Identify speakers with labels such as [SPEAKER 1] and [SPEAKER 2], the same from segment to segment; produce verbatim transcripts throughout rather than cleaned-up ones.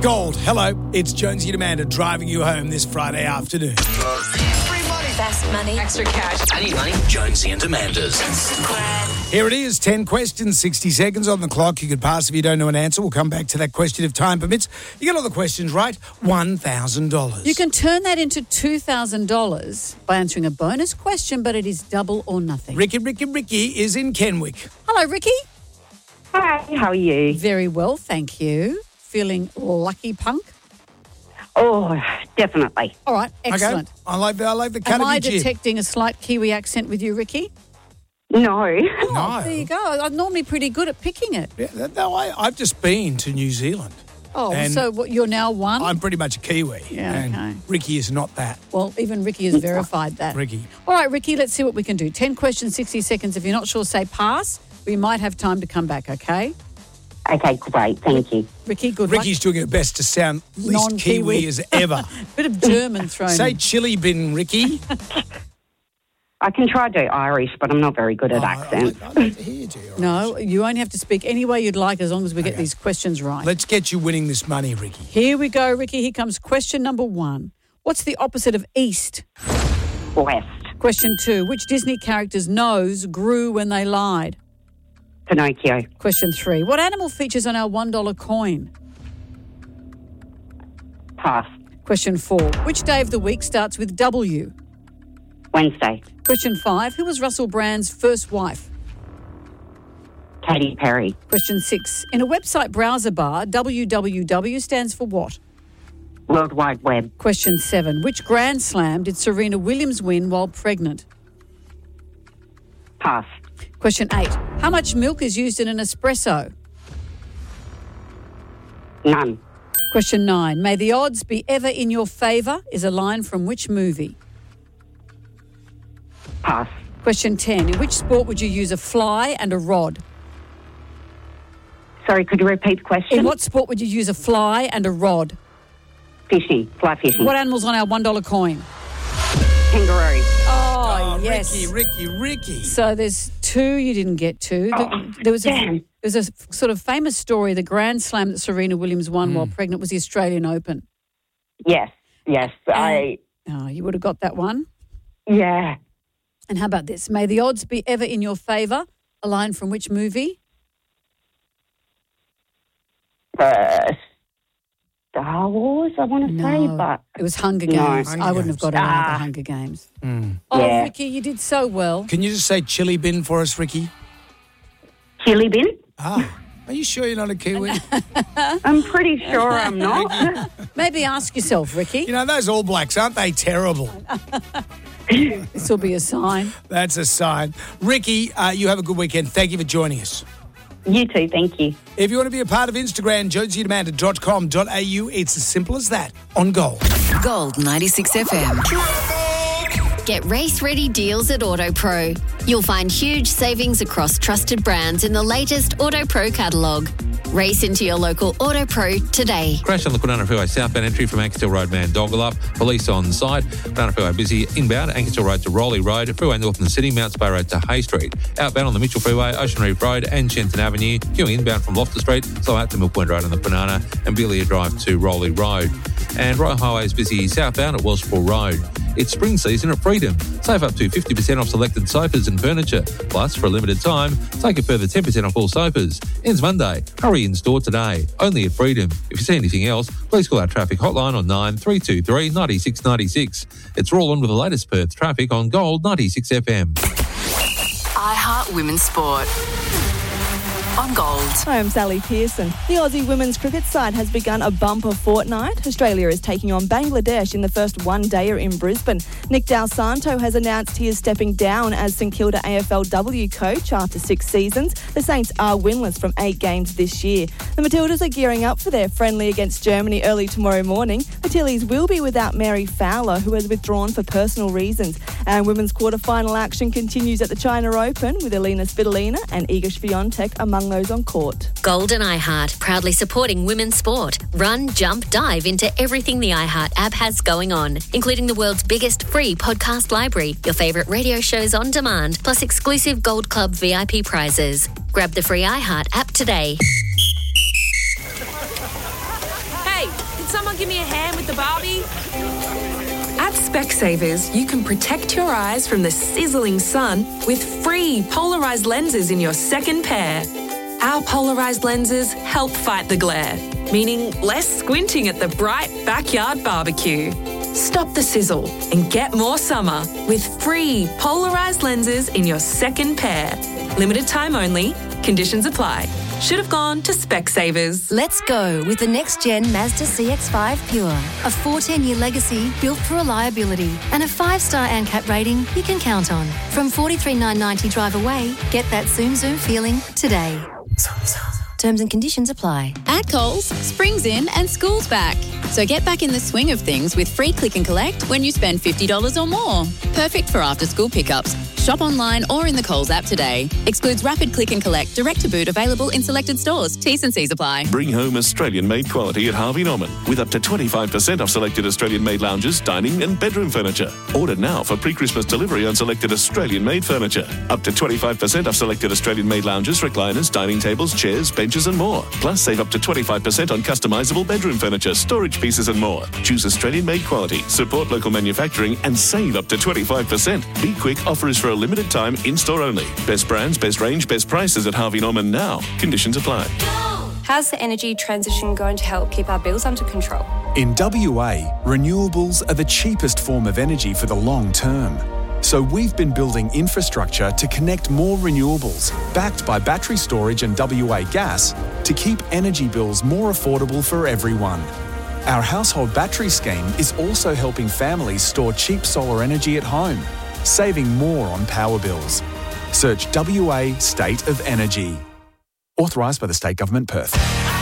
[SPEAKER 1] Gold, hello. It's Jonesy and Amanda driving you home this Friday afternoon.
[SPEAKER 2] Free money. Fast money. Extra cash.
[SPEAKER 3] I need money. Jonesy and Amanda's.
[SPEAKER 1] Here it is, ten questions, sixty seconds on the clock. You could pass if you don't know an answer. We'll come back to that question if time permits. You get all the questions right, one thousand dollars.
[SPEAKER 4] You can turn that into two thousand dollars by answering a bonus question, but it is double or nothing.
[SPEAKER 1] Ricky, Ricky, Ricky is in Kenwick.
[SPEAKER 4] Hello, Ricky.
[SPEAKER 5] Hi, how are you?
[SPEAKER 4] Very well, thank you. Feeling lucky, punk?
[SPEAKER 5] Oh, definitely.
[SPEAKER 4] All right, excellent.
[SPEAKER 1] Okay. I like the, I like the cut
[SPEAKER 4] Am
[SPEAKER 1] of
[SPEAKER 4] I
[SPEAKER 1] your jib.
[SPEAKER 4] detecting a slight Kiwi accent with you, Ricky?
[SPEAKER 5] No.
[SPEAKER 1] No.
[SPEAKER 4] There you go. I'm normally pretty good at picking it.
[SPEAKER 1] Yeah, that- no, I, I've just been to New Zealand.
[SPEAKER 4] Oh,
[SPEAKER 1] And
[SPEAKER 4] so what, you're now one?
[SPEAKER 1] I'm pretty much a Kiwi.
[SPEAKER 4] Yeah,
[SPEAKER 1] and
[SPEAKER 4] okay.
[SPEAKER 1] Ricky is not that.
[SPEAKER 4] Well, even Ricky has verified that.
[SPEAKER 1] Ricky.
[SPEAKER 4] All right, Ricky, let's see what we can do. ten questions, sixty seconds. If you're not sure, say pass. We might have time to come back, okay?
[SPEAKER 5] Okay, great. Thank you.
[SPEAKER 4] Ricky, good
[SPEAKER 1] Ricky's doing her best to sound least
[SPEAKER 4] Non-Kiwi.
[SPEAKER 1] Kiwi as ever.
[SPEAKER 4] one. Bit of German thrown
[SPEAKER 1] Say
[SPEAKER 4] in.
[SPEAKER 1] chili bin, Ricky.
[SPEAKER 5] I can try to do Irish, but I'm not very good at
[SPEAKER 1] Oh,
[SPEAKER 5] accents.
[SPEAKER 1] I'd like to hear you do your
[SPEAKER 4] No, you only have to speak any way you'd like as long as we get
[SPEAKER 1] Okay.
[SPEAKER 4] these questions right.
[SPEAKER 1] Let's get you winning this money, Ricky.
[SPEAKER 4] Here we go, Ricky. Here comes question number one. What's the opposite of east?
[SPEAKER 5] West.
[SPEAKER 4] Question two. Which Disney character's nose grew when they lied?
[SPEAKER 5] Pinocchio.
[SPEAKER 4] Question three. What animal features on our one dollar coin?
[SPEAKER 5] Pass.
[SPEAKER 4] Question four. Which day of the week starts with W?
[SPEAKER 5] Wednesday.
[SPEAKER 4] Question five. Who was Russell Brand's first wife?
[SPEAKER 5] Katy Perry.
[SPEAKER 4] Question six. In a website browser bar, W W W stands for what?
[SPEAKER 5] World Wide Web.
[SPEAKER 4] Question seven. Which Grand Slam did Serena Williams win while pregnant?
[SPEAKER 5] Pass.
[SPEAKER 4] Question eight. How much milk is used in an espresso?
[SPEAKER 5] None.
[SPEAKER 4] Question nine. May the odds be ever in your favour is a line from which movie?
[SPEAKER 5] Pass.
[SPEAKER 4] Question ten. In which sport would you use a fly and a rod?
[SPEAKER 5] Sorry, could you repeat the question?
[SPEAKER 4] In what sport would you use a fly and a rod?
[SPEAKER 5] Fishing. Fly fishing.
[SPEAKER 4] What animal's on our one dollar coin?
[SPEAKER 5] Kangaroo.
[SPEAKER 4] Oh,
[SPEAKER 1] Oh,
[SPEAKER 4] yes.
[SPEAKER 1] Ricky, Ricky, Ricky.
[SPEAKER 4] So there's two you didn't get to. The-
[SPEAKER 5] Oh,
[SPEAKER 4] there was a,
[SPEAKER 5] damn.
[SPEAKER 4] there was a f- sort of famous story. The Grand Slam that Serena Williams won while pregnant was the Australian Open.
[SPEAKER 5] Yes. Yes. I.
[SPEAKER 4] Oh, you would have got that one.
[SPEAKER 5] Yeah.
[SPEAKER 4] And how about this? May the odds be ever in your favour. A line from which movie?
[SPEAKER 5] Uh, Star Wars, I want to say, but
[SPEAKER 4] It was Hunger
[SPEAKER 5] No.
[SPEAKER 4] Games.
[SPEAKER 1] Hunger
[SPEAKER 4] I wouldn't have
[SPEAKER 1] Games.
[SPEAKER 4] got it out of the
[SPEAKER 5] Ah.
[SPEAKER 4] Hunger Games.
[SPEAKER 1] Mm.
[SPEAKER 4] Oh,
[SPEAKER 5] Yeah.
[SPEAKER 4] Ricky, you did so well.
[SPEAKER 1] Can you just say chili bin for us, Ricky?
[SPEAKER 5] chili bin.
[SPEAKER 1] Ah, are you sure you're not a Kiwi?
[SPEAKER 5] I'm pretty sure I'm not.
[SPEAKER 4] Maybe ask yourself, Ricky.
[SPEAKER 1] You know, those All Blacks, aren't they terrible?
[SPEAKER 4] This will be a sign.
[SPEAKER 1] That's a sign. Ricky, uh, you have a good weekend. Thank you for joining us.
[SPEAKER 5] You too, thank you.
[SPEAKER 1] If you want to be a part of Instagram, jonesy and amanda dot com dot a u, it's as simple as that on Gold.
[SPEAKER 6] Gold ninety-six F M.
[SPEAKER 7] Get race-ready deals at AutoPro. You'll find huge savings across trusted brands in the latest AutoPro catalogue. Race into your local AutoPro today.
[SPEAKER 8] Crash on the Kwinana Freeway southbound entry from Ankerstil Road, Mandoggle up. Police on site. Kwinana Freeway busy inbound. Ankerstil Road to Rowley Road. Freeway north in the city. Mount Spey Road to Hay Street. Outbound on the Mitchell Freeway, Ocean Reef Road and Shenton Avenue. Queuing inbound from Loftus Street. Slow out to Mill Point Road on the Kwinana and Belia Drive to Rowley Road. And Royal Highway is busy southbound at Wellspool Road. It's spring season at Freedom. Save up to fifty percent off selected sofas and furniture. Plus, for a limited time, take a further ten percent off all sofas. Ends Monday. Hurry in store today. Only at Freedom. If you see anything else, please call our traffic hotline on nine three two three, nine six nine six. It's Roll On with the latest Perth traffic on Gold ninety-six F M.
[SPEAKER 6] iHeart Women's Sport. On Gold.
[SPEAKER 9] Hi, I'm Sally Pearson. The Aussie women's cricket side has begun a bumper fortnight. Australia is taking on Bangladesh in the first one-dayer in Brisbane. Nick Dal Santo has announced he is stepping down as St Kilda A F L W coach after six seasons. The Saints are winless from eight games this year. The Matildas are gearing up for their friendly against Germany early tomorrow morning. The Tillies will be without Mary Fowler, who has withdrawn for personal reasons. And women's quarter-final action continues at the China Open with Elena Svitolina and Iga Swiatek among those on court.
[SPEAKER 7] Gold and iHeart, proudly supporting women's sport. Run, jump, dive into everything the iHeart app has going on, including the world's biggest free podcast library, your favourite radio shows on demand, plus exclusive Gold Club V I P prizes. Grab the free iHeart app today.
[SPEAKER 4] Hey,
[SPEAKER 10] someone give me a hand with the Barbie? At Specsavers, you can protect your eyes from the sizzling sun with free polarised lenses in your second pair. Our polarised lenses help fight the glare, meaning less squinting at the bright backyard barbecue. Stop the sizzle and get more summer with free polarised lenses in your second pair. Limited time only. Conditions apply. Should have gone to Specsavers.
[SPEAKER 11] Let's go with the next-gen Mazda C X five Pure. A fourteen-year legacy built for reliability and a five-star A N C A P rating you can count on. From forty-three thousand nine hundred ninety drive away, get that Zoom Zoom feeling today. Terms and conditions apply.
[SPEAKER 12] At Coles, spring's in and school's back. So get back in the swing of things with free click and collect when you spend fifty dollars or more. Perfect for after-school pickups. Shop online or in the Coles app today. Excludes rapid click and collect, direct to boot, available in selected stores. T's and C's apply.
[SPEAKER 13] Bring home Australian-made quality at Harvey Norman with up to twenty-five percent off selected Australian-made lounges, dining and bedroom furniture. Order now for pre-Christmas delivery on selected Australian-made furniture. Up to twenty-five percent off selected Australian-made lounges, recliners, dining tables, chairs, benches and more. Plus, save up to twenty-five percent on customisable bedroom furniture, storage pieces and more. Choose Australian-made quality, support local manufacturing and save up to twenty-five percent. Be quick, offer is for a limited time, in-store only. Best brands, best range, best prices at Harvey Norman now. Conditions apply.
[SPEAKER 14] How's the energy transition going to help keep our bills under control?
[SPEAKER 15] In W A, renewables are the cheapest form of energy for the long term. So we've been building infrastructure to connect more renewables, backed by battery storage and W A Gas, to keep energy bills more affordable for everyone. Our household battery scheme is also helping families store cheap solar energy at home, saving more on power bills. Search W A State of Energy. Authorised by the State Government, Perth.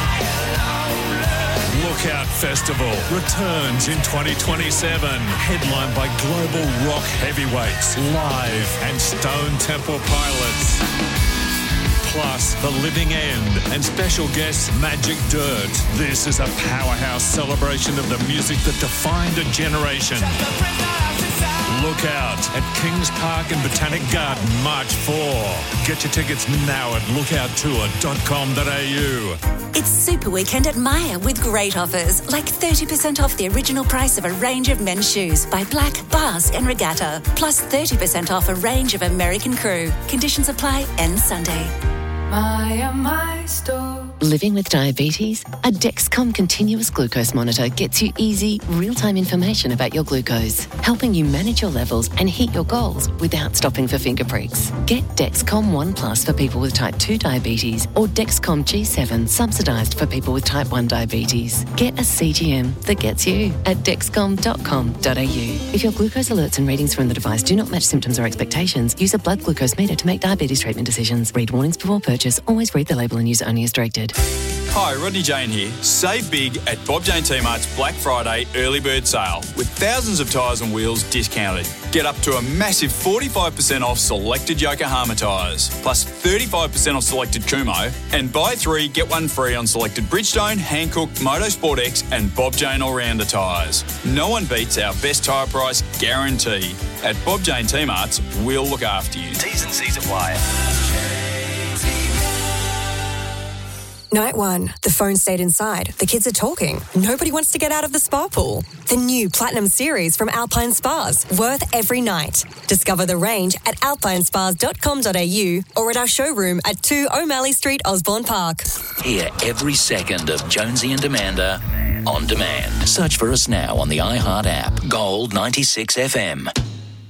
[SPEAKER 16] Lookout Festival returns in twenty twenty-seven, headlined by global rock heavyweights, Live and Stone Temple Pilots. Plus, The Living End and special guests Magic Dirt. This is a powerhouse celebration of the music that defined a generation. Look out at Kings Park and Botanic Garden, March fourth. Get your tickets now at lookout tour dot com dot a u.
[SPEAKER 17] It's Super Weekend at Myer with great offers, like thirty percent off the original price of a range of men's shoes by Black, Basque and Regatta, plus thirty percent off a range of American Crew. Conditions apply, end Sunday.
[SPEAKER 6] My, my store. Living with diabetes? A Dexcom continuous glucose monitor gets you easy, real-time information about your glucose, helping you manage your levels and hit your goals without stopping for finger pricks. Get Dexcom One Plus for people with type two diabetes or Dexcom G seven subsidised for people with type one diabetes. Get a C G M that gets you at dexcom dot com dot a u. If your glucose alerts and readings from the device do not match symptoms or expectations, use a blood glucose meter to make diabetes treatment decisions. Read warnings before purchase. Always read the label and use only as directed.
[SPEAKER 18] Hi, Rodney Jane here. Save big at Bob Jane T-Mart's Black Friday early bird sale with thousands of tyres and wheels discounted. Get up to a massive forty-five percent off selected Yokohama tyres, plus thirty-five percent off selected Kumo, and buy three, get one free on selected Bridgestone, Hankook, Motorsport X and Bob Jane All-Rounder tyres. No one beats our best tyre price guarantee. At Bob Jane T-Mart's, we'll look after you. T's and C's apply.
[SPEAKER 19] Night one. The phone stayed inside. The kids are talking. Nobody wants to get out of the spa pool. The new Platinum Series from Alpine Spas. Worth every night. Discover the range at alpine spas dot com dot a u or at our showroom at two O'Malley Street, Osborne Park.
[SPEAKER 3] Hear every second of Jonesy and Amanda on demand. Search for us now on the iHeart app. Gold ninety-six F M.